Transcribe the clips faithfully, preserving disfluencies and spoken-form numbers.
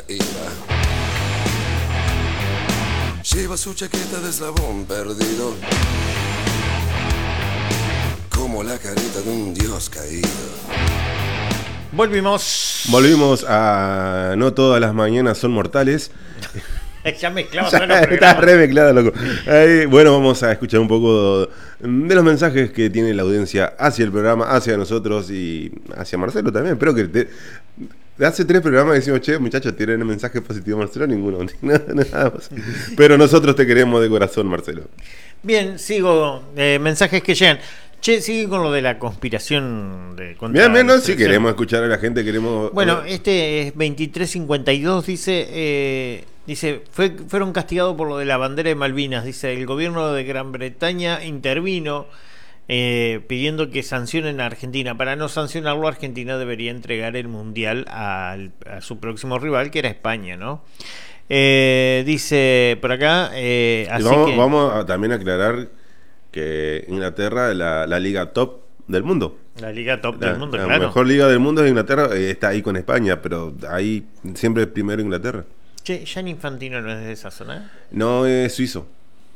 iba. Lleva su chaqueta de eslabón perdido, como la carita de un dios caído. Volvimos. Volvimos a No todas las mañanas son mortales. Ya mezclamos. Está re mezclado, loco. Ahí, bueno, vamos a escuchar un poco de los mensajes que tiene la audiencia hacia el programa, hacia nosotros y hacia Marcelo también. Espero que te... hace tres programas decimos, che, muchachos, tienen un mensaje positivo, Marcelo, ninguno. Nada más. Pero nosotros te queremos de corazón, Marcelo. Bien, sigo. Eh, mensajes que llegan. Che, sigue con lo de la conspiración de contra Bien, bien, no, la sí, queremos escuchar a la gente, queremos... Bueno, este es veintitrés cincuenta y dos, dice, eh, dice fue, fueron castigados por lo de la bandera de Malvinas, dice, el gobierno de Gran Bretaña intervino eh, pidiendo que sancionen a Argentina. Para no sancionarlo, Argentina debería entregar el Mundial al, a su próximo rival, que era España, ¿no? Eh, dice por acá... Eh, así vamos, que, vamos a también aclarar que Inglaterra es la, la liga top del mundo. La liga top la, del mundo, la claro. La mejor liga del mundo es Inglaterra, eh, está ahí con España, pero ahí siempre es primero Inglaterra. Che, Gianni Infantino no es de esa zona. No, es suizo.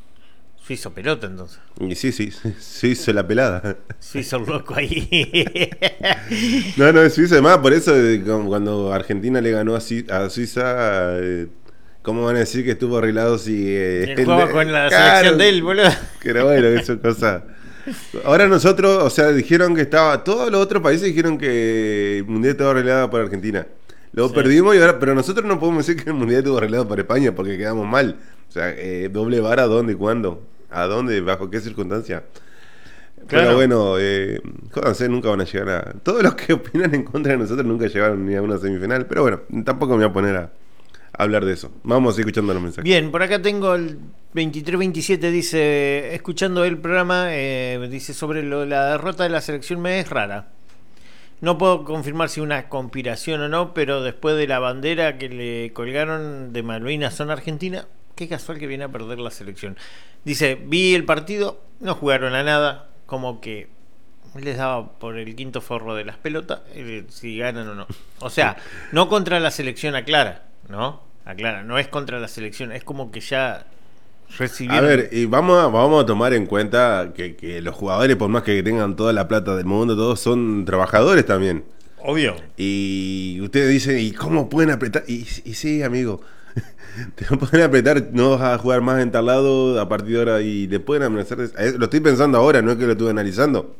Suizo pelota, entonces. Y sí, sí, suizo la pelada. Suizo loco ahí. No, no, es suizo. Además, por eso cuando Argentina le ganó a, a Suiza... Eh, ¿cómo van a decir que estuvo arreglado si... Eh, el juego con la claro, selección de él, boludo? Pero bueno, eso es cosa... Ahora nosotros, o sea, dijeron que estaba... Todos los otros países dijeron que el Mundial estaba arreglado para Argentina. Lo sí. perdimos y ahora... Pero nosotros no podemos decir que el Mundial estuvo arreglado para España porque quedamos mal. O sea, eh, doble vara, ¿dónde y cuándo? ¿A dónde? ¿Bajo qué circunstancia? Claro. Pero bueno, eh, jódanse, nunca van a llegar a... Todos los que opinan en contra de nosotros nunca llegaron ni a una semifinal. Pero bueno, tampoco me voy a poner a... hablar de eso. Vamos a ir escuchando los mensajes. Bien, por acá tengo el veintitrés veintisiete, dice, escuchando el programa, eh, dice sobre lo, la derrota de la selección me es rara. No puedo confirmar si una conspiración o no, pero después de la bandera que le colgaron de Malvinas son Argentina, qué casual que viene a perder la selección. Dice, vi el partido, no jugaron a nada, como que les daba por el quinto forro de las pelotas, eh, si ganan o no. O sea, no contra la selección, aclara. ¿No? Aclara, no es contra la selección, es como que ya recibieron... A ver, y vamos a, vamos a tomar en cuenta que, que los jugadores, por más que tengan toda la plata del mundo, todos son trabajadores también. Obvio. Y ustedes dicen, ¿y cómo pueden apretar? Y, y sí, amigo, te pueden apretar, no vas a jugar más en tal lado a partir de ahora y le pueden amenazar. Lo estoy pensando ahora, no es que lo estuve analizando.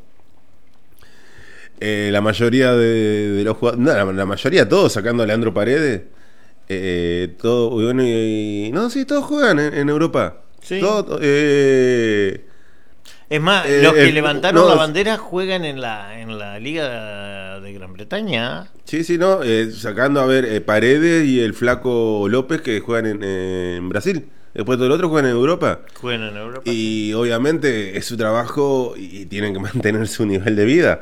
Eh, la mayoría de, de los jugadores, no, la, la mayoría, todos sacando a Leandro Paredes. Eh, todo bueno y, no, sí, todos juegan en, en Europa. Sí. Todo, eh, es más, eh, los que eh, levantaron no, la bandera juegan en la en la Liga de Gran Bretaña. Sí, sí, no, eh, sacando a ver eh, Paredes y el flaco López que juegan en, eh, en Brasil. Después todo el otro juegan en Europa. Juegan en Europa. Y sí. Obviamente es su trabajo y tienen que mantener su nivel de vida.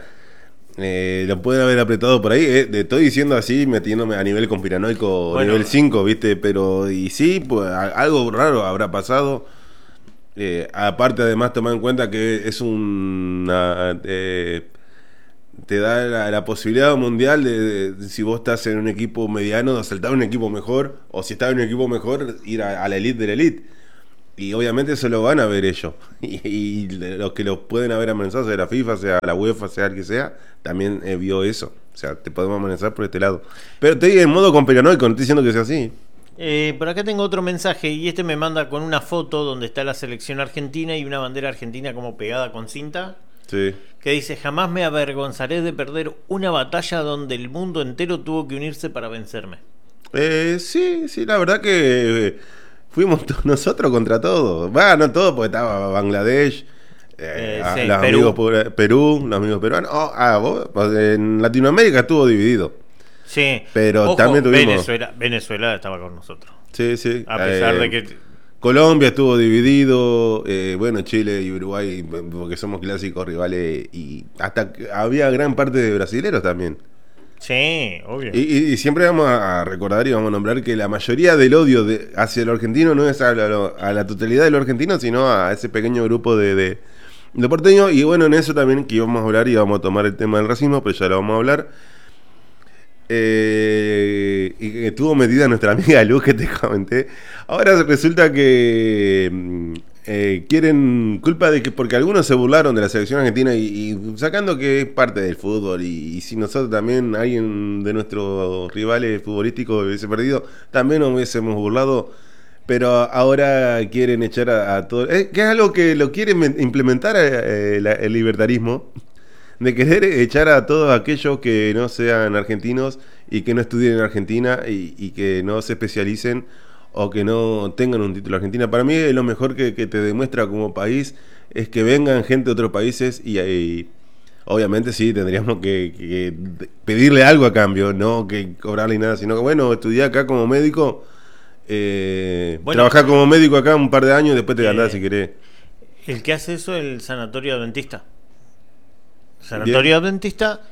Eh, lo pueden haber apretado por ahí, eh, te estoy diciendo así, metiéndome a nivel conspiranoico, bueno, nivel cinco, ¿viste? Pero, y sí, pues a, algo raro habrá pasado. Eh, aparte, además, tomar en cuenta que es un. Eh, te da la, la posibilidad mundial de, de, de, si vos estás en un equipo mediano, de saltar a un equipo mejor, o si estás en un equipo mejor, ir a, a la elite de la elite. Y obviamente eso lo van a ver ellos. Y, y los que los pueden haber amenazado, sea la FIFA, sea la UEFA, sea el que sea, también eh, vio eso. O sea, te podemos amenazar por este lado. Pero te digo en modo conspiranoico, no estoy diciendo que sea así. Eh, por acá tengo otro mensaje y este me manda con una foto donde está la selección argentina y una bandera argentina como pegada con cinta. Sí. Que dice, jamás me avergonzaré de perder una batalla donde el mundo entero tuvo que unirse para vencerme. Eh, sí, sí, la verdad que... Eh, fuimos nosotros contra todos. Va, no todo, porque estaba Bangladesh, eh, eh, sí, los Perú. amigos Perú, los amigos peruanos. Oh, ah, vos, en Latinoamérica estuvo dividido. Sí, pero ojo, también tuvimos. Venezuela, Venezuela estaba con nosotros. Sí, sí. A pesar eh, de que. Colombia estuvo dividido. Eh, bueno, Chile y Uruguay, porque somos clásicos rivales. Y hasta había gran parte de brasileros también. Sí, obvio. Y, y, y siempre vamos a recordar y vamos a nombrar que la mayoría del odio de, hacia el argentino no es a la, a la totalidad de los argentinos, sino a ese pequeño grupo de, de, de porteños. Y bueno, en eso también que íbamos a hablar y vamos a tomar el tema del racismo, pero ya lo vamos a hablar. Eh, y que estuvo metida nuestra amiga Luz, que te comenté. Ahora resulta que eh, quieren culpa de que porque algunos se burlaron de la selección argentina y, y sacando que es parte del fútbol y, y si nosotros también, alguien de nuestros rivales futbolísticos hubiese perdido, también nos hubiésemos burlado. Pero ahora quieren echar a, a todo, eh, que es algo que lo quieren implementar eh, la, el libertarismo, de querer echar a todos aquellos que no sean argentinos y que no estudien en Argentina y, y que no se especialicen o que no tengan un título argentino. Para mí lo mejor que, que te demuestra como país es que vengan gente de otros países y, y obviamente sí, tendríamos que, que pedirle algo a cambio, no que cobrarle nada, sino que bueno, estudiar acá como médico. Eh, bueno, trabajar como médico acá un par de años y después te eh, andás si querés. El que hace eso es el Sanatorio Adventista. Sanatorio Bien. Adventista,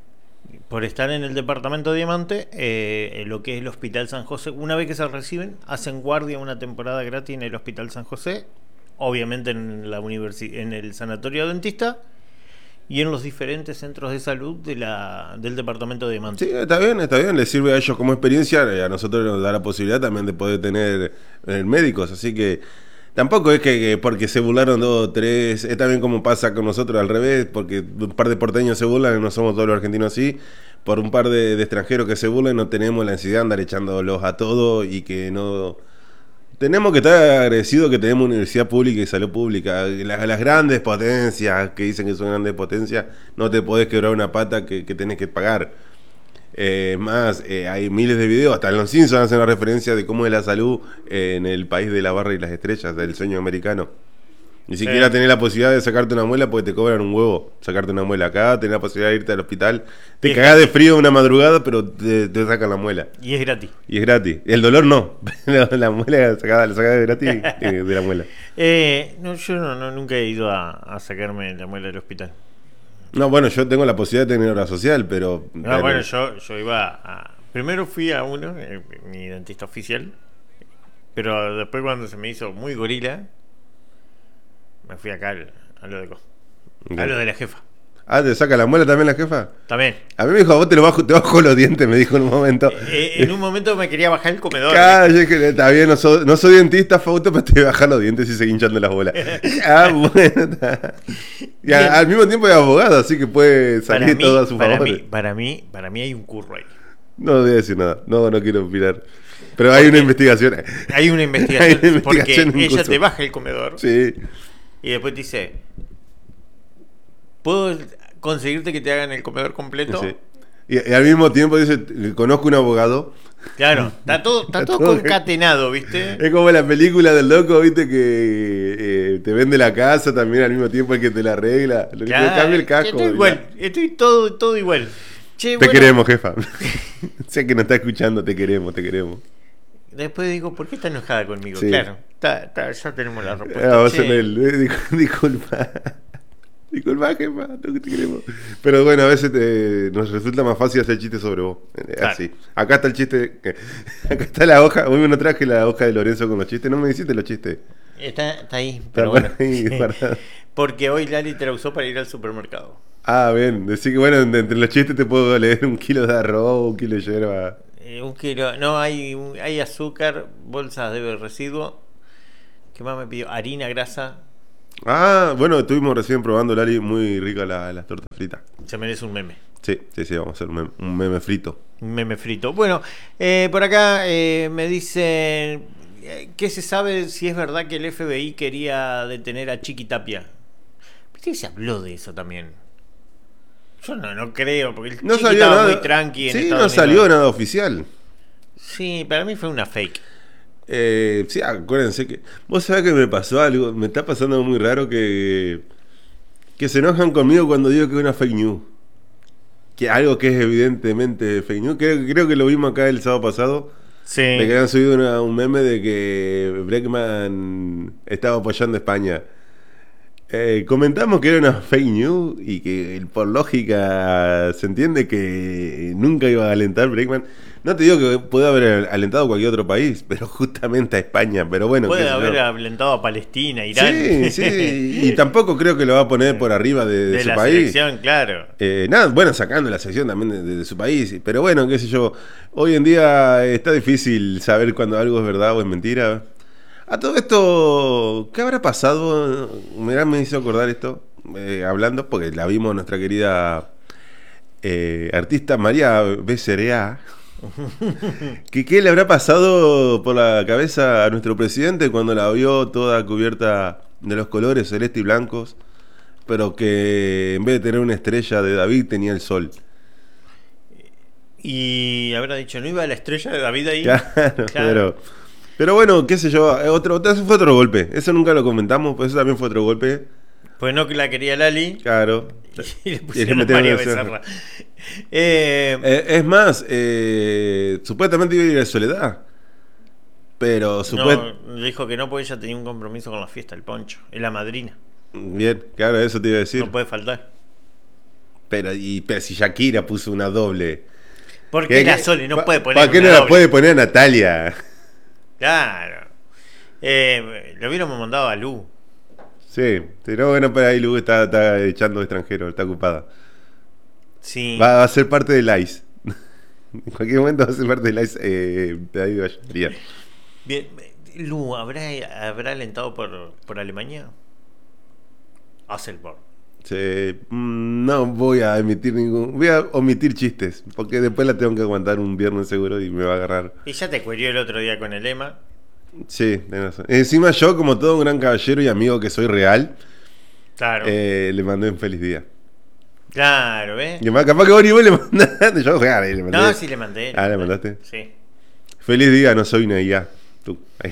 por estar en el departamento de Diamante, eh, lo que es el Hospital San José, una vez que se reciben, hacen guardia una temporada gratis en el Hospital San José, obviamente en la universi- en el Sanatorio Adventista y en los diferentes centros de salud de la, del departamento de Diamante. Sí, está bien, está bien, les sirve a ellos como experiencia, a nosotros nos da la posibilidad también de poder tener eh, médicos, así que tampoco es que, que porque se burlaron dos o tres, es también como pasa con nosotros al revés, porque un par de porteños se burlan y no somos todos los argentinos así, por un par de, de extranjeros que se burlan no tenemos la necesidad de andar echándolos a todos y que no... Tenemos que estar agradecidos que tenemos universidad pública y salud pública. Las, las grandes potencias que dicen que son grandes potencias, no te podés quebrar una pata que, que tenés que pagar. Eh, más, eh, hay miles de videos, hasta en los Simpsons hacen la referencia de cómo es la salud eh, en el país de la barra y las estrellas, del sueño americano. Ni siquiera sí. tenés la posibilidad de sacarte una muela porque te cobran un huevo sacarte una muela. Acá tenés la posibilidad de irte al hospital, te cagás de frío una madrugada, pero te, te sacan la muela. Y es gratis. Y es gratis. El dolor no. la, la muela sacada, la sacada de gratis eh, de la muela. Eh, no, yo no, no, nunca he ido a, a sacarme la muela del hospital. No, bueno, yo tengo la posibilidad de tener hora social, pero... No, pero... bueno, yo, yo iba a... Primero fui a uno, eh, mi dentista oficial, pero después cuando se me hizo muy gorila, me fui acá al, a lo de a lo de la jefa. Ah, ¿te saca la muela también la jefa? También. A mí me dijo, a vos te lo bajo, te bajo los dientes, me dijo en un momento. Eh, en un momento me quería bajar el comedor. Claro, yo que está bien, no soy, no soy dentista, Fausto, pero te voy a bajar los dientes y seguí hinchando las bolas. Ah, bueno, está. Y a, al mismo tiempo es abogado, así que puede salir mí, todo a su para favor. Mí, para mí, para mí hay un curro ahí. No voy a decir nada, no, no quiero opinar. Pero hay una investigación. Hay una investigación, hay una porque investigación ella te baja el comedor. Sí. Y después te dice, ¿puedo conseguirte que te hagan el comedor completo? Sí. Y, y al mismo tiempo dice, conozco un abogado. Claro, está todo, está todo concatenado, ¿viste? Es como la película del loco, ¿viste? Que eh, te vende la casa también al mismo tiempo el que te la arregla. Lo claro, que cambia el casco. Estoy igual, estoy todo, todo igual. Che, te bueno, queremos, jefa. Sé que nos está escuchando, te queremos, te queremos. Después digo, ¿por qué está enojada conmigo? Sí. Claro, está, está, ya tenemos la respuesta. Ah, vos en el, eh, disculpa. Disculpa, jefa, no que te queremos. Pero bueno, a veces te, nos resulta más fácil hacer chistes sobre vos. Claro. Así. Acá está el chiste. Acá está la hoja. Hoy me no traje la hoja de Lorenzo con los chistes. No me hiciste los chistes. Está, está ahí. Está pero bueno. ahí, porque hoy Lali te la usó para ir al supermercado. Ah, bien. Decir que bueno, entre los chistes te puedo leer un kilo de arroz, un kilo de yerba. Eh, un kilo. No, hay, hay azúcar, bolsas de residuo. ¿Qué más me pidió? Harina, grasa. Ah, bueno, estuvimos recién probando, Lali, muy rica la, las tortas fritas. Se merece un meme. Sí, sí, sí, vamos a hacer un meme, un meme frito. Un meme frito. Bueno, eh, por acá eh, me dicen, ¿qué se sabe si es verdad que el F B I quería detener a Chiqui Tapia? ¿Viste que se habló de eso también? Yo no, no creo, porque el no Chiqui salió estaba nada, muy tranqui en sí, Estados no Unidos. salió nada oficial. Sí, para mí fue una fake. Eh, sí, acuérdense que... Vos sabés que me pasó algo, me está pasando algo muy raro que... Que se enojan conmigo cuando digo que es una fake news. Que algo que es evidentemente fake news. Creo, creo que lo vimos acá el sábado pasado. Sí. De que han subido una, un meme de que Bregman estaba apoyando a España. Eh, comentamos que era una fake news y que por lógica se entiende que nunca iba a alentar Bregman. No te digo que puede haber alentado a cualquier otro país, pero justamente a España. Pero bueno, puede haber yo. alentado a Palestina, Irán. Sí, sí, y tampoco creo que lo va a poner por arriba de, de, de su la país. Selección, claro. Eh, nada, bueno, sacando la sección también de, de, de su país. Pero bueno, qué sé yo. Hoy en día está difícil saber cuando algo es verdad o es mentira. A todo esto, ¿qué habrá pasado? Mirá, me hizo acordar esto, eh, hablando, porque la vimos nuestra querida eh, artista María Becerra. ¿Qué, ¿Qué le habrá pasado por la cabeza a nuestro presidente cuando la vio toda cubierta de los colores celeste y blancos, pero que en vez de tener una estrella de David tenía el sol? Y habrá dicho, ¿no iba la estrella de David ahí? Claro, claro. pero... Pero bueno, qué sé yo, otro, eso fue otro golpe. Eso nunca lo comentamos, pues eso también fue otro golpe. Pues no que la quería Lali. Claro. Y le pusieron a María Becerra. Eh, eh, es más, eh, supuestamente iba a ir a Soledad. Pero supuest... no, dijo que no, porque ella tenía un compromiso con la fiesta, el poncho. Es la madrina. Bien, claro, eso te iba a decir. No puede faltar. Pero, y, pero si Shakira puso una doble. Porque la Sole no puede poner ¿Para qué no doble? La puede poner a Natalia? Claro. Eh, lo hubiéramos mandado a Lu. Sí, pero bueno, pero ahí Lu está, está echando extranjero, está ocupada. Sí. Va, va a ser parte del I C E. En cualquier momento va a ser parte del I C E. Eh, de ahí vaya. Bien, Lu, ¿habrá, habrá alentado por, por Alemania? Hasselborn. Sí, no voy a emitir ningún. Voy a omitir chistes, porque después la tengo que aguantar un viernes seguro y me va a agarrar. Y ya te cuerió el otro día con el Ema. Sí, tenés razón. Encima yo, como todo un gran caballero y amigo que soy real, claro. eh, le mandé un feliz día. Claro, ¿ves? Y capaz que vos ni vos le mandaste. Yo ah, le mandé. No, sí le mandé. Ah, le mandaste. Sí. Feliz día, no soy una I A. Tú. Ahí.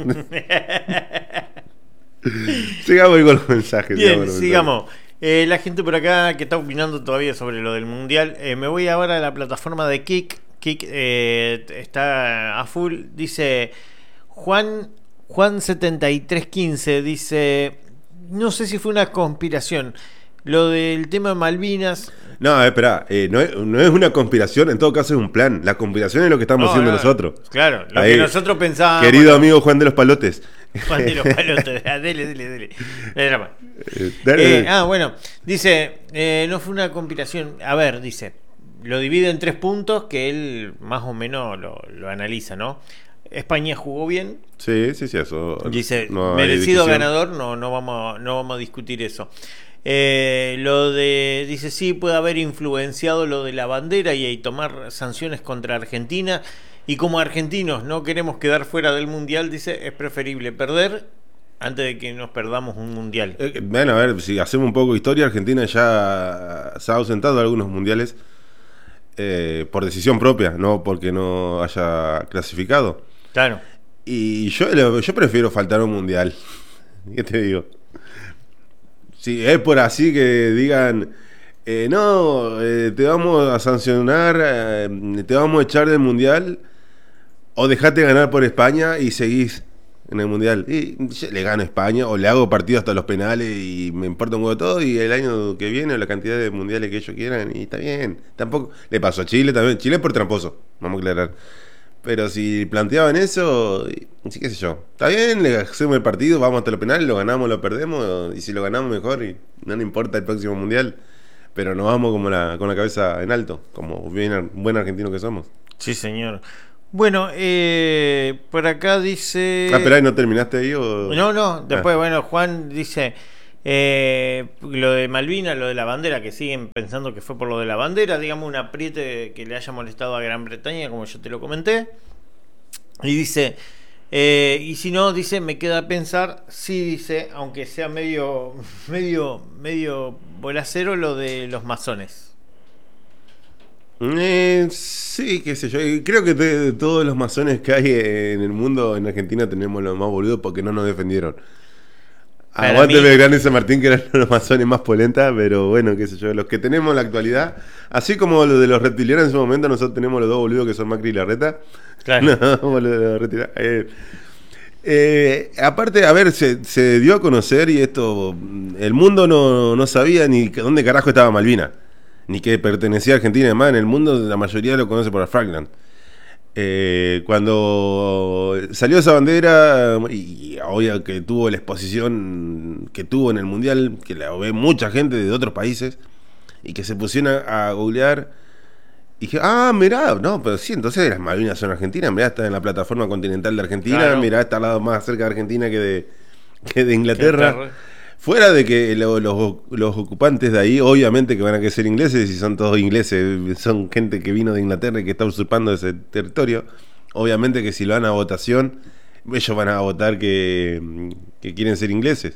Sigamos con los mensajes. Bien, sigamos. sigamos. Eh, la gente por acá que está opinando todavía sobre lo del mundial. Eh, me voy ahora a la plataforma de Kik. Kik eh, está a full. Dice Juan Juan setenta y tres quince. Dice: no sé si fue una conspiración. Lo del tema de Malvinas. No, espera, eh, no, es, no es una conspiración, en todo caso es un plan. La conspiración es lo que estamos no, haciendo no, nosotros. Claro, lo ahí, que nosotros pensábamos. Querido bueno, amigo Juan de los Palotes. Juan de los Palotes, dele, dele, dele. dele, eh, dale. Eh, ah, bueno, dice, eh, no fue una conspiración. A ver, dice, lo divide en tres puntos que él más o menos lo, lo analiza, ¿no? España jugó bien. Sí, sí, sí, eso. Dice, no merecido ganador, no, no, vamos, no vamos a discutir eso. Eh, lo de, dice, sí, puede haber influenciado lo de la bandera y, y tomar sanciones contra Argentina. Y como argentinos no queremos quedar fuera del mundial, dice, es preferible perder antes de que nos perdamos un mundial. Eh, bueno, a ver, si hacemos un poco de historia, Argentina ya se ha ausentado de algunos mundiales eh, por decisión propia, no porque no haya clasificado. Claro. Y yo, yo prefiero faltar a un mundial. ¿Qué te digo? Si es por así que digan, eh, no, eh, te vamos a sancionar, eh, te vamos a echar del mundial, o dejate ganar por España y seguís en el mundial. Y le gano a España, o le hago partido hasta los penales y me importa un huevo todo, y el año que viene, la cantidad de mundiales que ellos quieran, y está bien. Tampoco le pasó a Chile también. Chile por tramposo, vamos a aclarar. Pero si planteaban eso, sí, qué sé yo, está bien, le hacemos el partido, vamos hasta los penales, lo ganamos, lo perdemos, y si lo ganamos mejor, y no nos importa el próximo mundial, pero nos vamos como la, con la cabeza en alto, como bien buen argentino que somos. Sí, señor. Bueno, eh, por acá dice... Ah, pero ahí no terminaste ahí o... No, no, después, ah. bueno, Juan dice... Eh, lo de Malvinas, lo de la bandera, que siguen pensando que fue por lo de la bandera, digamos un apriete que le haya molestado a Gran Bretaña, como yo te lo comenté. Y dice, eh, y si no, dice, me queda a pensar, sí, dice, aunque sea medio, medio, medio bolacero, lo de los masones. Eh, sí, qué sé yo. Creo que de, de todos los masones que hay en el mundo, en Argentina tenemos los más boludos porque no nos defendieron. Aguante Belgrano y San Martín, que eran los masones más polentas, pero bueno, qué sé yo, los que tenemos en la actualidad, así como los de los reptilianos en su momento, nosotros tenemos los dos boludos que son Macri y Larreta. Claro. No, boludo, eh, Eh, aparte, a ver, se, se dio a conocer y esto, el mundo no, no sabía ni dónde carajo estaba Malvinas, ni que pertenecía a Argentina. Además, en el mundo la mayoría lo conoce por el Falkland. Eh, cuando salió esa bandera, y, y obvio que tuvo la exposición que tuvo en el Mundial, que la ve mucha gente de otros países, y que se pusieron a, a googlear, y dije, ah, mirá, no, pero sí, entonces las Malvinas son argentinas, mirá, está en la plataforma continental de Argentina, claro. Mirá, está al lado más cerca de Argentina que de, que de Inglaterra. Fuera de que lo, los, los ocupantes de ahí, obviamente que van a querer ser ingleses, y son todos ingleses, son gente que vino de Inglaterra y que está usurpando ese territorio. Obviamente que si lo van a votación, ellos van a votar que, que quieren ser ingleses.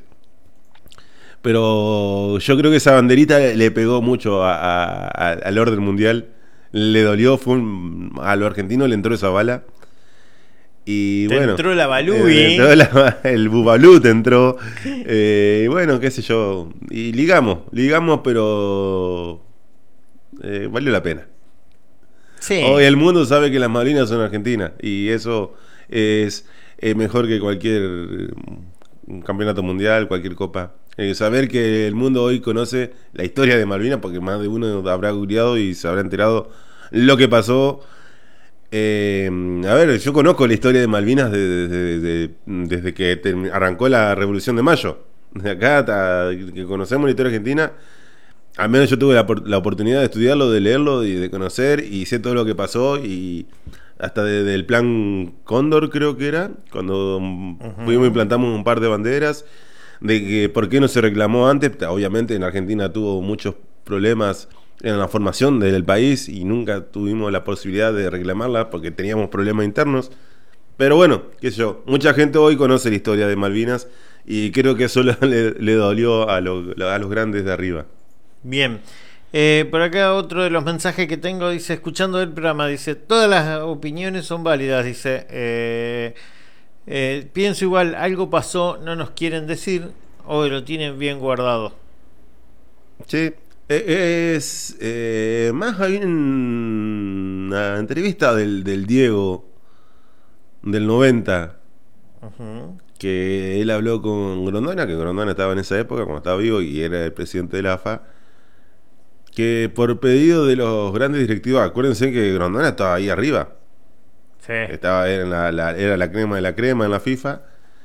Pero yo creo que esa banderita le pegó mucho a, a, a, al orden mundial. Le dolió, fue un, a lo argentino le entró esa bala. Y te bueno, entró la balú, eh, entró la, el bubalú te entró. Eh, y bueno, qué sé yo. Y ligamos, ligamos, pero eh, valió la pena. Sí. Hoy el mundo sabe que las Malvinas son argentinas. Y eso es, es mejor que cualquier campeonato mundial, cualquier copa. Eh, saber que el mundo hoy conoce la historia de Malvinas, porque más de uno habrá googleado y se habrá enterado lo que pasó. Eh, a ver, yo conozco la historia de Malvinas de, de, de, de, desde que term- arrancó la Revolución de Mayo. De acá hasta que conocemos la historia argentina, al menos yo tuve la, la oportunidad de estudiarlo, de leerlo y de conocer, y sé todo lo que pasó, y hasta desde de, el plan Cóndor creo que era, cuando uh-huh. fuimos y plantamos un par de banderas, de que por qué no se reclamó antes. Obviamente en Argentina tuvo muchos problemas en la formación del país y nunca tuvimos la posibilidad de reclamarla porque teníamos problemas internos. Pero bueno, qué sé yo, mucha gente hoy conoce la historia de Malvinas y creo que eso le, le dolió a, lo, a los grandes de arriba. Bien, eh, por acá otro de los mensajes que tengo dice, escuchando el programa, dice, todas las opiniones son válidas, dice, eh, eh, pienso igual, algo pasó, no nos quieren decir, o lo tienen bien guardado. Sí. Es eh, más hay una entrevista del, del Diego del noventa, uh-huh. que él habló con Grondona, que Grondona estaba en esa época cuando estaba vivo y era el presidente de la A F A, que por pedido de los grandes directivos, acuérdense que Grondona estaba ahí arriba, sí. estaba era la, la, era la crema de la crema en la FIFA,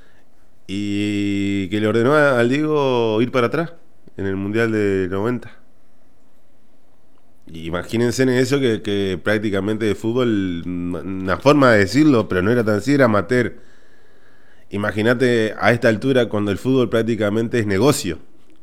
y que le ordenó al Diego ir para atrás en el Mundial del noventa. Imagínense en eso que, que prácticamente de fútbol, una forma de decirlo, pero no era tan así, era amateur. Imagínate a esta altura cuando el fútbol prácticamente es negocio.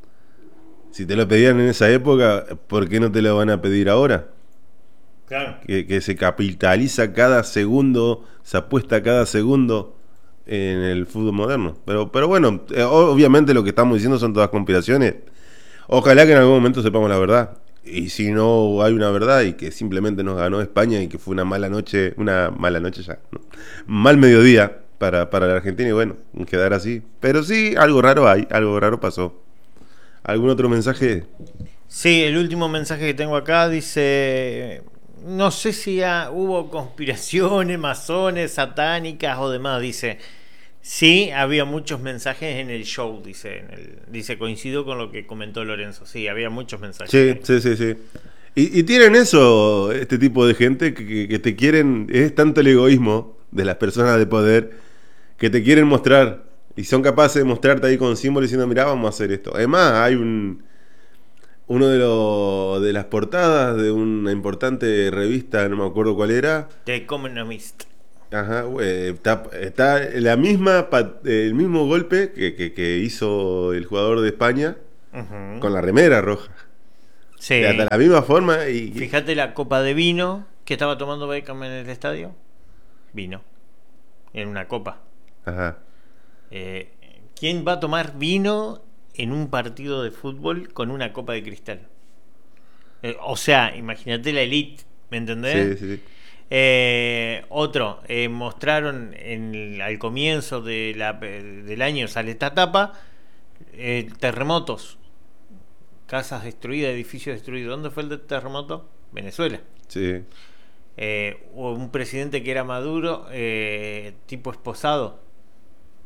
Si te lo pedían en esa época, ¿por qué no te lo van a pedir ahora? Claro. Que, que se capitaliza cada segundo, se apuesta cada segundo en el fútbol moderno. Pero, pero bueno, obviamente lo que estamos diciendo son todas conspiraciones. Ojalá que en algún momento sepamos la verdad. Y si no hay una verdad y que simplemente nos ganó España y que fue una mala noche, una mala noche ya, ¿no? Mal mediodía para, para la Argentina y bueno, quedar así. Pero sí, algo raro hay, algo raro pasó. ¿Algún otro mensaje? Sí, el último mensaje que tengo acá dice, no sé si ha, hubo conspiraciones, masones, satánicas o demás, dice... Sí, había muchos mensajes en el show, dice, en el, dice, coincido con lo que comentó Lorenzo. Sí, había muchos mensajes. Sí, sí, sí, sí. Y, y tienen eso, este tipo de gente que, que, que te quieren, es tanto el egoísmo de las personas de poder que te quieren mostrar y son capaces de mostrarte ahí con símbolos diciendo, mirá, vamos a hacer esto. Además, hay un uno de los de las portadas de una importante revista, no me acuerdo cuál era. The Economist. Ajá, güey, está, está la misma, el mismo golpe que, que, que hizo el jugador de España, uh-huh. con la remera roja. Sí. De hasta la misma forma. Y, fíjate la copa de vino que estaba tomando Beckham en el estadio. Vino. En una copa. Ajá. Eh, ¿Quién va a tomar vino en un partido de fútbol con una copa de cristal? Eh, o sea, imagínate la elite, ¿me entendés? Sí, sí, sí. Eh, otro, eh, mostraron en, al comienzo de la, del año, sale esta etapa, eh, terremotos, casas destruidas, edificios destruidos. ¿Dónde fue el de terremoto? Venezuela. Sí. Eh, un presidente que era Maduro, eh, tipo esposado,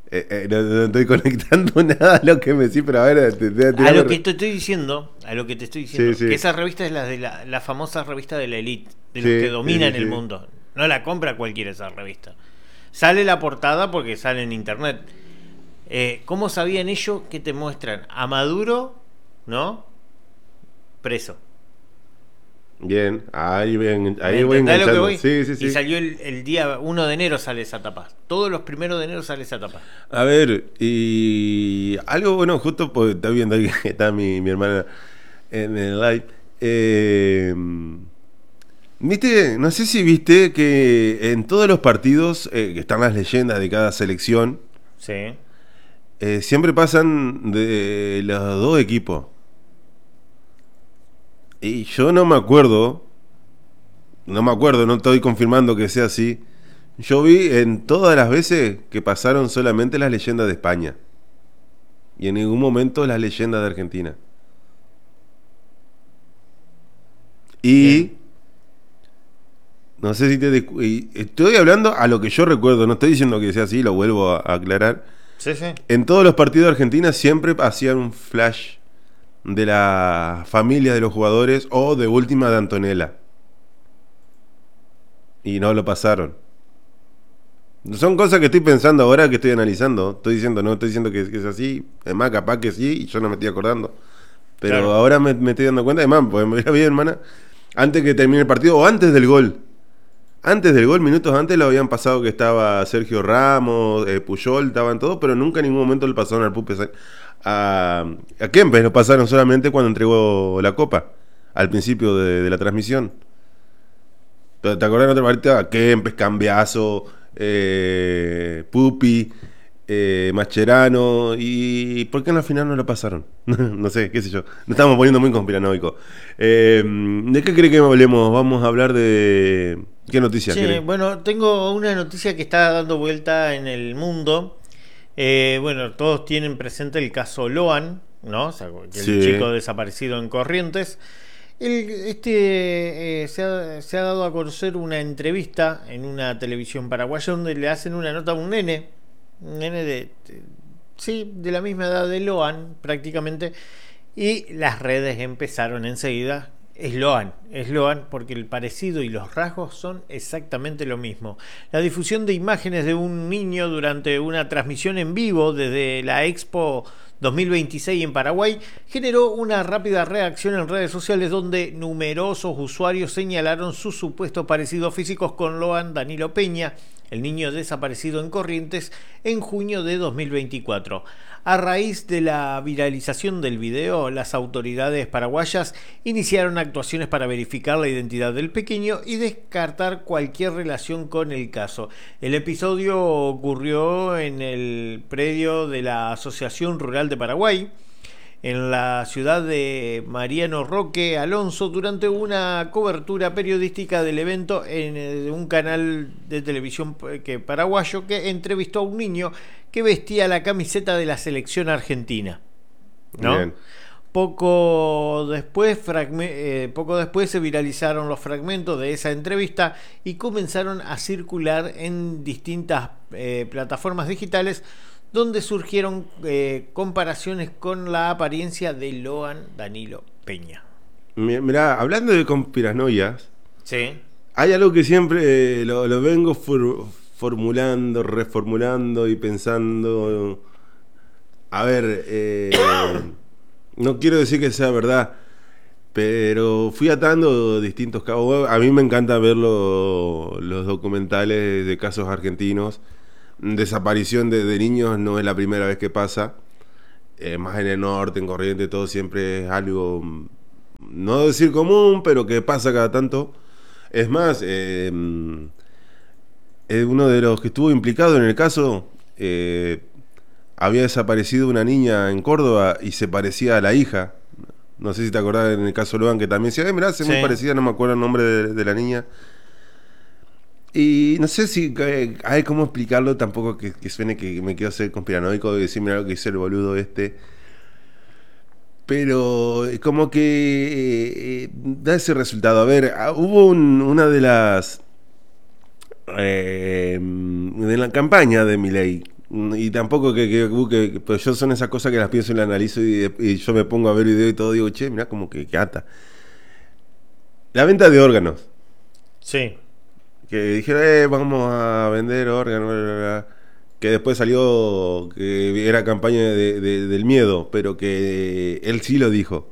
Eh, eh, no, no estoy conectando nada a lo que me decís, pero a ver... Te, te, te a lo que te estoy diciendo, a lo que te estoy diciendo, sí, sí. que esa revista es la de la, la famosa revista de la elite, de Sí, los que dominan sí, sí, el sí. mundo. No la compra cualquiera esa revista. Sale la portada porque sale en internet. Eh, ¿Cómo sabían ellos que te muestran a Maduro, ¿no? Preso. Bien, ahí, ven, ahí ¿Me voy entendés lo que enganchando. voy? Sí, sí, sí. Y salió el, el día uno de enero sale esa tapa. Todos los primeros de enero sale esa tapa. A ver, y algo bueno, justo porque está viendo ahí que está mi, mi hermana en el live. Eh, viste, no sé si viste que en todos los partidos eh, que están las leyendas de cada selección, Sí. eh, siempre pasan de los dos equipos. Y yo no me acuerdo, no me acuerdo, no estoy confirmando que sea así. Yo vi en todas las veces que pasaron solamente las leyendas de España. Y en ningún momento las leyendas de Argentina. Y... Bien. No sé si te... discu- y estoy hablando a lo que yo recuerdo, no estoy diciendo que sea así, lo vuelvo a, a aclarar. Sí, sí. En todos los partidos de Argentina siempre hacían un flash de la familia de los jugadores o de última de Antonella. Y no lo pasaron. Son cosas que estoy pensando ahora, que estoy analizando. Estoy diciendo, no estoy diciendo que, que es así. Es más, capaz que sí, y yo no me estoy acordando. Pero Claro. ahora me, me estoy dando cuenta. Además, pues me voy bien, hermana. Antes que termine el partido, o antes del gol. Antes del gol, minutos antes, lo habían pasado que estaba Sergio Ramos, eh, Puyol, estaban todos, pero nunca en ningún momento le pasaron al Pupe. A, a Kempes lo pasaron solamente cuando entregó la copa, al principio de, de la transmisión. ¿Te acordás en otra partida? Kempes, Cambiazo, eh, Pupi, eh, Mascherano. ¿Y por qué en la final no lo pasaron? No sé, qué sé yo. Nos estamos poniendo muy conspiranoicos. Eh, ¿De qué cree que hablemos? Vamos a hablar de... ¿Qué noticias Sí, querés? bueno, tengo una noticia que está dando vuelta en el mundo. Eh, bueno, todos tienen presente el caso Loan, ¿no? O sea, el Sí. chico desaparecido en Corrientes. El- este eh, se, ha, se ha dado a conocer una entrevista en una televisión paraguaya donde le hacen una nota a un nene, un nene de, de- sí, de la misma edad de Loan prácticamente, y las redes empezaron enseguida. Es Loan, es Loan porque el parecido y los rasgos son exactamente lo mismo. La difusión de imágenes de un niño durante una transmisión en vivo desde la Expo dos mil veintiséis en Paraguay generó una rápida reacción en redes sociales donde numerosos usuarios señalaron sus supuestos parecidos físicos con Loan Danilo Peña, el niño desaparecido en Corrientes en junio de dos mil veinticuatro. A raíz de la viralización del video, las autoridades paraguayas iniciaron actuaciones para verificar la identidad del pequeño y descartar cualquier relación con el caso. El episodio ocurrió en el predio de la Asociación Rural de Paraguay, en la ciudad de Mariano Roque Alonso, durante una cobertura periodística del evento en eh, un canal de televisión que, paraguayo que entrevistó a un niño que vestía la camiseta de la selección argentina, ¿no? Bien. Poco después, fragme- eh, poco después se viralizaron los fragmentos de esa entrevista y comenzaron a circular en distintas eh, plataformas digitales donde surgieron eh, comparaciones con la apariencia de Loan Danilo Peña. Mi- Mirá, hablando de conspiranoias, Sí. hay algo que siempre eh, lo, lo vengo for- formulando, reformulando y pensando. A ver, eh, no quiero decir que sea verdad, pero fui atando distintos cabos. A mí me encanta ver lo- los documentales de casos argentinos. Desaparición de, de niños no es la primera vez que pasa. Eh, más en el norte, en Corrientes, todo siempre es algo, no decir común, pero que pasa cada tanto. Es más, eh, eh, uno de los que estuvo implicado en el caso, eh, había desaparecido una niña en Córdoba y se parecía a la hija. No sé si te acordás en el caso Loan, que también decía, eh, mirá, se Sí. muy parecida, no me acuerdo el nombre de, de la niña. Y no sé si eh, hay cómo explicarlo, tampoco que, que suene que me quiero hacer conspiranoico y decir, mirá lo que dice el boludo este. Pero es como que eh, eh, da ese resultado. A ver, ah, hubo un- una de las... eh, de la campaña de Milei, Y tampoco que, que, que, pues yo son esas cosas que las pienso y las analizo y, y yo me pongo a ver video y todo, digo, che, mirá como que, que ata. La venta de órganos. Sí. Que dijeron, eh, vamos a vender órganos, bla, bla, bla. Que después salió que era campaña de, de, del miedo, pero que él sí lo dijo.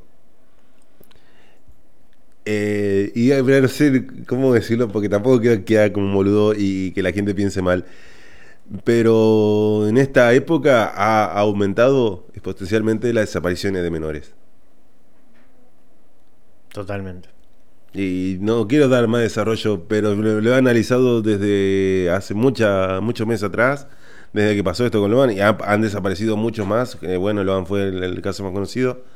Eh, y no sé cómo decirlo, porque tampoco quiero quedar como un boludo y que la gente piense mal. Pero en esta época ha aumentado exponencialmente las desapariciones de menores. Totalmente. Y no quiero dar más desarrollo, pero lo, lo he analizado desde hace mucha, muchos meses atrás, desde que pasó esto con Loan, y ha, han desaparecido muchos más. Eh, bueno, Loan fue el, el caso más conocido.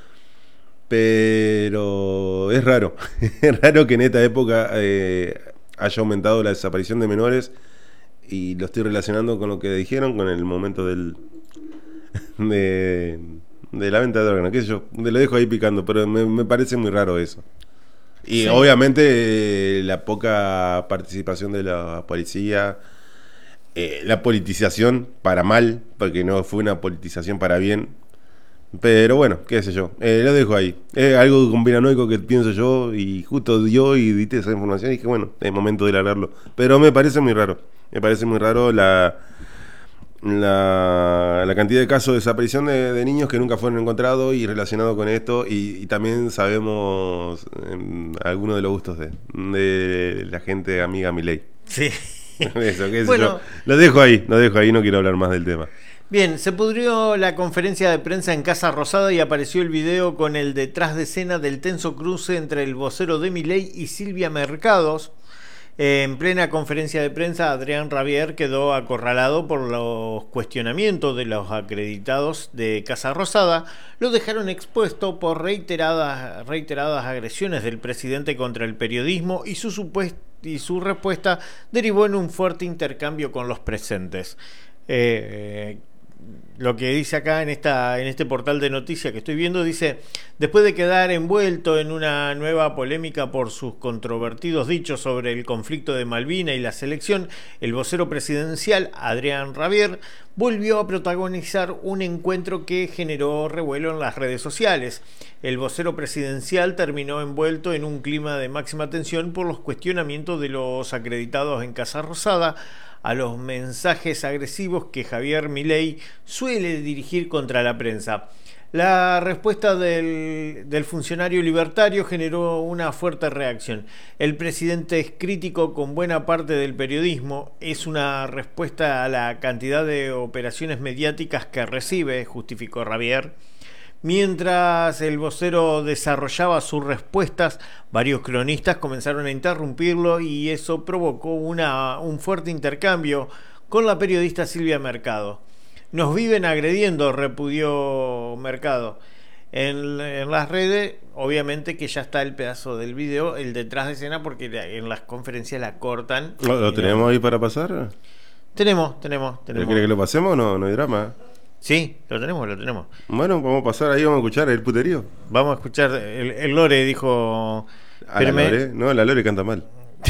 Pero es raro, es raro que en esta época eh, haya aumentado la desaparición de menores. Y lo estoy relacionando con lo que dijeron, con el momento del de, de la venta de órganos, qué sé yo, lo dejo ahí picando, pero me, me parece muy raro eso. Y sí, obviamente eh, la poca participación de la policía, eh, la politización para mal, porque no fue una politización para bien. Pero bueno, qué sé yo, eh, lo dejo ahí. Es algo conspiranoico que pienso yo, y justo dio y diste esa información y dije, bueno, es momento de largarlo. Pero me parece muy raro. Me parece muy raro la, la, la cantidad de casos de desaparición de, de niños que nunca fueron encontrados y relacionados con esto. Y, y también sabemos eh, algunos de los gustos de, de la gente amiga Milei. Sí. Eso, qué sé bueno, yo. Lo dejo ahí, lo dejo ahí, no quiero hablar más del tema. Bien, se pudrió la conferencia de prensa en Casa Rosada y apareció el video con el detrás de escena del tenso cruce entre el vocero de Milei y Silvia Mercados. En plena conferencia de prensa, Adrián Rabier quedó acorralado por los cuestionamientos de los acreditados de Casa Rosada. Lo dejaron expuesto por reiteradas, reiteradas agresiones del presidente contra el periodismo y su, supuest- y su respuesta derivó en un fuerte intercambio con los presentes. Eh, lo que dice acá en esta en este portal de noticias que estoy viendo, dice: después de quedar envuelto en una nueva polémica por sus controvertidos dichos sobre el conflicto de Malvinas y la selección, el vocero presidencial Adrián Rabier volvió a protagonizar un encuentro que generó revuelo en las redes sociales. El vocero presidencial terminó envuelto en un clima de máxima tensión por los cuestionamientos de los acreditados en Casa Rosada a los mensajes agresivos que Javier Milei suele dirigir contra la prensa. La respuesta del, del funcionario libertario generó una fuerte reacción. El presidente es crítico con buena parte del periodismo, es una respuesta a la cantidad de operaciones mediáticas que recibe, justificó Rabier. Mientras el vocero desarrollaba sus respuestas, varios cronistas comenzaron a interrumpirlo y eso provocó una, un fuerte intercambio con la periodista Silvia Mercado. Nos viven agrediendo, repudió Mercado. En, en las redes, obviamente que ya está el pedazo del video, el detrás de escena, porque en las conferencias la cortan. ¿Lo, lo tenemos no... ahí para pasar? Tenemos, tenemos, tenemos. ¿Quiere que lo pasemos? No, no hay drama. Sí, lo tenemos, lo tenemos. Bueno, vamos a pasar ahí, vamos a escuchar el puterío. Vamos a escuchar, el, el Lore dijo... ¿A la Lore? No, la Lore canta mal.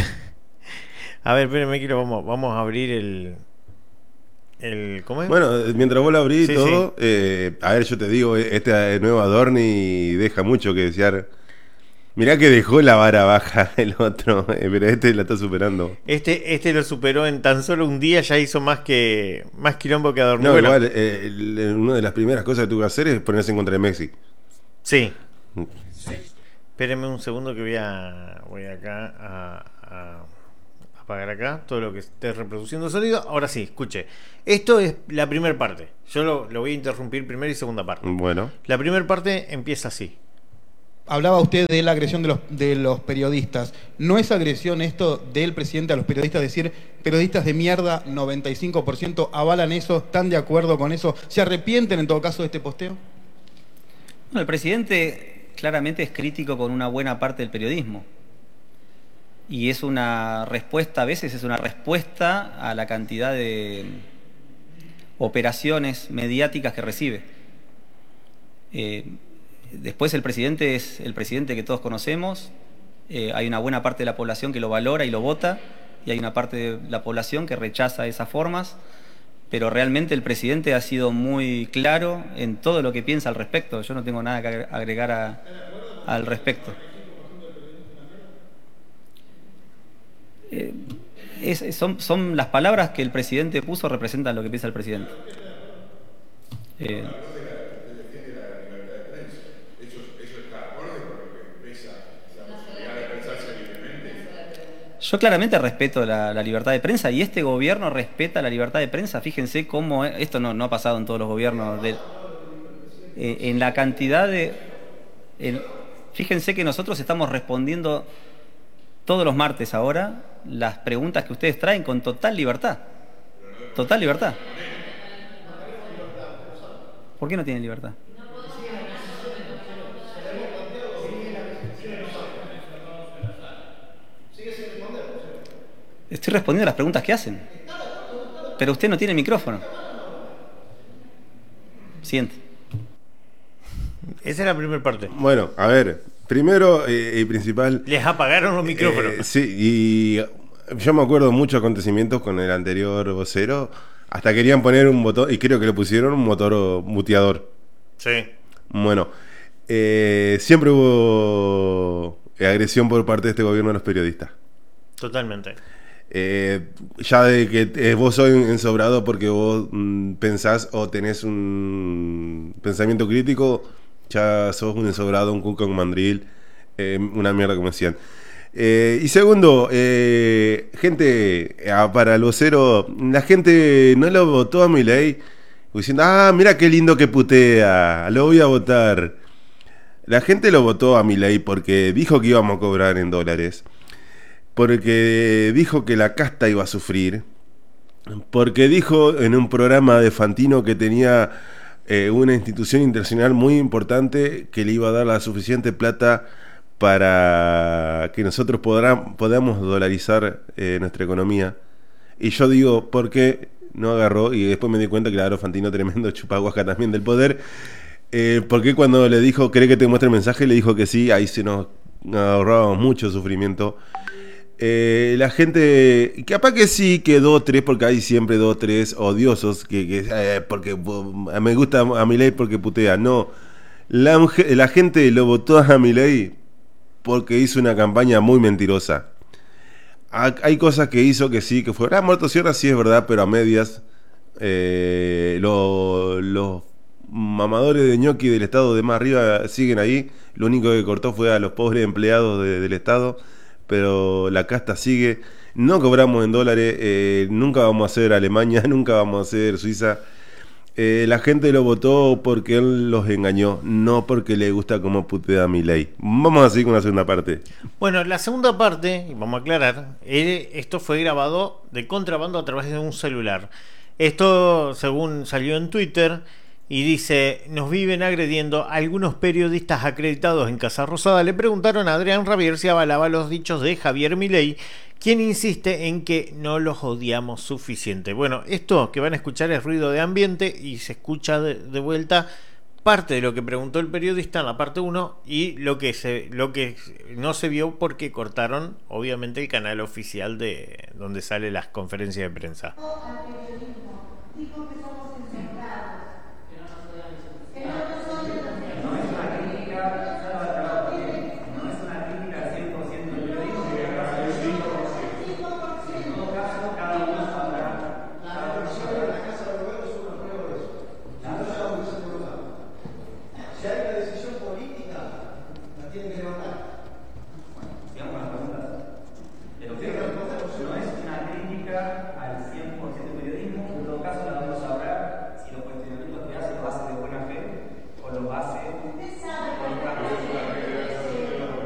A ver, espérenme que lo vamos, vamos a abrir el... el ¿Cómo es? Bueno, mientras vos lo abrís sí, todo, sí. Eh, a ver, yo te digo, este nuevo Adorni deja mucho que desear. Mirá que dejó la vara baja el otro, eh, pero este la está superando. Este este lo superó en tan solo un día, ya hizo más que más quilombo que Adorni. No, bueno, igual, eh, el, una de las primeras cosas que tuvo que hacer es ponerse en contra de Messi. Sí. sí. Espérenme un segundo que voy a voy acá a, a apagar acá todo lo que esté reproduciendo sonido. Ahora sí, escuche. Esto es la primera parte. Yo lo, lo voy a interrumpir primera y segunda parte. Bueno. La primera parte empieza así. Hablaba usted de la agresión de los, de los periodistas. ¿No es agresión esto del presidente a los periodistas? Decir, periodistas de mierda, noventa y cinco por ciento avalan eso, ¿están de acuerdo con eso? ¿Se arrepienten en todo caso de este posteo? Bueno, el presidente claramente es crítico con una buena parte del periodismo. Y es una respuesta, a veces es una respuesta a la cantidad de operaciones mediáticas que recibe. Eh, Después el presidente es el presidente que todos conocemos, eh, hay una buena parte de la población que lo valora y lo vota, y hay una parte de la población que rechaza esas formas, pero realmente el presidente ha sido muy claro en todo lo que piensa al respecto. Yo no tengo nada que agregar a, al respecto. Eh, es, son, son las palabras que el presidente puso, representan lo que piensa el presidente. Eh, Yo claramente respeto la, la libertad de prensa y este gobierno respeta la libertad de prensa. Fíjense cómo esto no, no ha pasado en todos los gobiernos. De, eh, en la cantidad de... En, fíjense que nosotros estamos respondiendo todos los martes ahora las preguntas que ustedes traen con total libertad. Total libertad. ¿Por qué no tienen libertad? Estoy respondiendo a las preguntas que hacen. Pero usted no tiene micrófono. Siguiente. Esa es la primera parte. Bueno, a ver, primero eh, y principal... Les apagaron los micrófonos. Eh, sí, y yo me acuerdo muchos acontecimientos con el anterior vocero. Hasta querían poner un botón, y creo que le pusieron un motor muteador. Sí. Bueno, eh, siempre hubo agresión por parte de este gobierno a los periodistas. Totalmente. Eh, ya de que eh, vos sos ensobrado porque vos mm, pensás o tenés un pensamiento crítico, ya sos un ensobrado, un cuco, un mandril, eh, una mierda como decían. Eh, y segundo, eh, gente, eh, para el vocero, la gente no lo votó a Milei diciendo, ah, mira qué lindo que putea, lo voy a votar. La gente lo votó a Milei porque dijo que íbamos a cobrar en dólares, porque dijo que la casta iba a sufrir, porque dijo en un programa de Fantino que tenía eh, una institución internacional muy importante que le iba a dar la suficiente plata para que nosotros podrá, podamos dolarizar eh, nuestra economía. Y yo digo, ¿por qué no agarró? Y después me di cuenta que, claro, Fantino tremendo chupaguasca también del poder. Eh, ¿Por qué cuando le dijo, ¿querés que te muestre el mensaje? Le dijo que sí, ahí se nos ahorrábamos mucho sufrimiento. Eh, la gente, capaz que sí, que dos, tres, porque hay siempre dos, tres odiosos, que, que eh, porque uh, me gusta a Milei porque putea. No, la, la gente lo votó a Milei porque hizo una campaña muy mentirosa. Hay cosas que hizo que sí, que fue, ah, muerto Sierra sí es verdad, pero a medias. Eh, los lo mamadores de ñoqui del Estado de más arriba siguen ahí. Lo único que cortó fue a los pobres empleados de, del Estado. Pero la casta sigue. No cobramos en dólares, eh, nunca vamos a ser Alemania, nunca vamos a ser Suiza. Eh, la gente lo votó porque él los engañó, no porque le gusta cómo putea Milei. Vamos a seguir con la segunda parte. Bueno, la segunda parte, y vamos a aclarar, eh, esto fue grabado de contrabando a través de un celular. Esto, según salió en Twitter, y dice, nos viven agrediendo. Algunos periodistas acreditados en Casa Rosada le preguntaron a Adrián Rabier si avalaba los dichos de Javier Milei, quien insiste en que no los odiamos suficiente. Bueno, esto que van a escuchar es ruido de ambiente y se escucha de, de vuelta parte de lo que preguntó el periodista en la parte uno y lo que se lo que no se vio porque cortaron obviamente el canal oficial de donde salen las conferencias de prensa. Dijo que